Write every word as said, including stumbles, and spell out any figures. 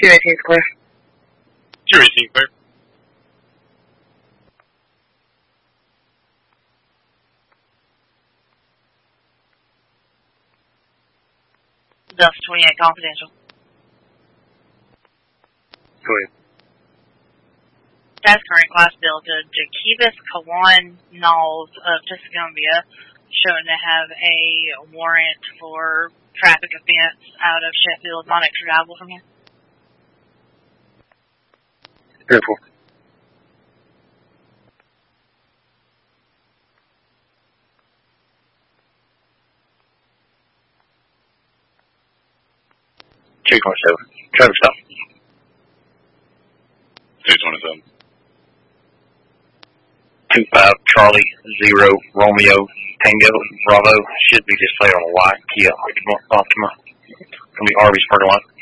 two eighteen clear. two eighteen clear. Delta twenty-eight confidential. Go ahead. That's current class Delta. Jaquibus Kawan Knowles of Tuscumbia, showing to have a warrant for traffic offense out of Sheffield, not extraditable from here. Careful. two twenty-seven. Traffic stop. two twenty-seven. two five Charlie zero Romeo Tango Bravo should be displayed on a white Kia Optima. Gonna be Arby's parking lot.